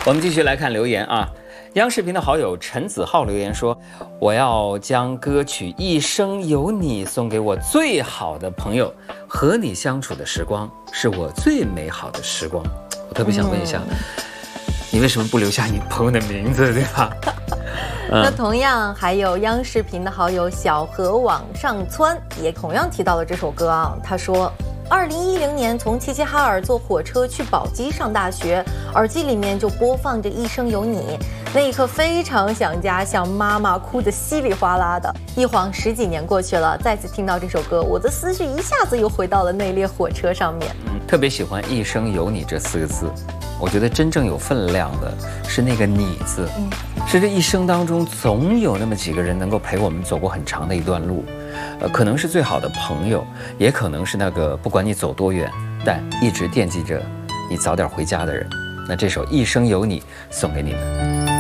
我们继续来看留言啊。央视频的好友陈子浩留言说：“我要将歌曲《一生有你》送给我最好的朋友，和你相处的时光是我最美好的时光。”我特别想问一下，你为什么不留下你朋友的名字，对吧？ 那同样还有央视频的好友小河往上蹿也同样提到了这首歌啊。他说，2010年从齐齐哈尔坐火车去宝鸡上大学，耳机里面就播放着《一生有你》，那一刻非常想家，想妈妈，哭得稀里哗啦的。一晃10几年过去了，再次听到这首歌，我的思绪一下子又回到了那列火车上面。 特别喜欢《一生有你》这4个字，我觉得真正有分量的是那个你字，是这一生当中总有那么几个人能够陪我们走过很长的一段路，可能是最好的朋友，也可能是那个不管你走多远，但一直惦记着你早点回家的人。那这首《一生有你》送给你们。